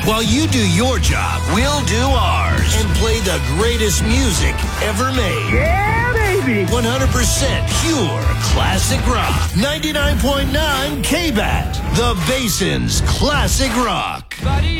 While you do your job, we'll do ours and play the greatest music ever made. Yeah, baby! 100% pure classic rock. 99.9 KBAT, the Basin's Classic Rock.